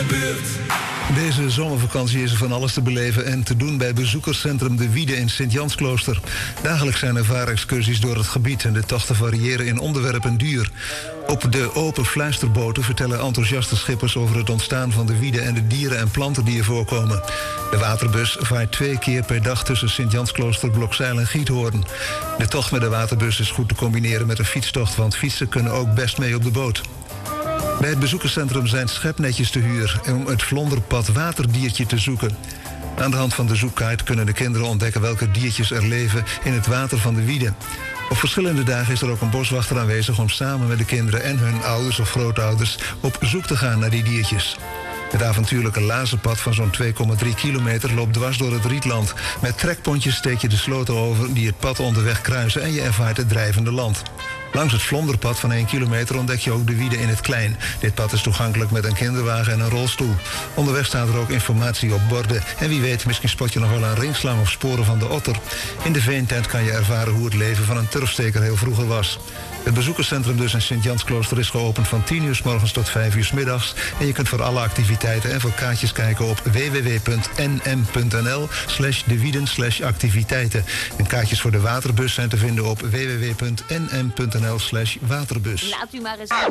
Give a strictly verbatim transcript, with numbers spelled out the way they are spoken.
buurt. Deze zomervakantie is er van alles te beleven en te doen bij bezoekerscentrum De Wiede in Sint-Jansklooster. Dagelijks zijn er vaarexcursies door het gebied en de tochten variëren in onderwerp en duur. Op de open fluisterboten vertellen enthousiaste schippers over het ontstaan van de wiede en de dieren en planten die er voorkomen. De waterbus vaart twee keer per dag tussen Sint-Jansklooster, Blokzeil en Giethoorn. De tocht met de waterbus is goed te combineren met een fietstocht, want fietsen kunnen ook best mee op de boot. Bij het bezoekerscentrum zijn schepnetjes te huur om het vlonderpad waterdiertje te zoeken. Aan de hand van de zoekkaart kunnen de kinderen ontdekken welke diertjes er leven in het water van de Wiede. Op verschillende dagen is er ook een boswachter aanwezig om samen met de kinderen en hun ouders of grootouders op zoek te gaan naar die diertjes. Het avontuurlijke lazenpad van zo'n twee komma drie kilometer loopt dwars door het rietland. Met trekpontjes steek je de sloten over die het pad onderweg kruisen en je ervaart het drijvende land. Langs het vlonderpad van één kilometer ontdek je ook de Wiede in het klein. Dit pad is toegankelijk met een kinderwagen en een rolstoel. Onderweg staat er ook informatie op borden. En wie weet, misschien spot je nog wel een ringslang of sporen van de otter. In de veentent kan je ervaren hoe het leven van een turfsteker heel vroeger was. Het bezoekerscentrum dus in Sint-Jansklooster is geopend van tien uur 's morgens tot vijf uur 's middags. En je kunt voor alle activiteiten en voor kaartjes kijken op w w w punt n m punt n l slash de wieden slash activiteiten. En kaartjes voor de waterbus zijn te vinden op w w w punt n m punt n l slash waterbus. Laat u maar eens...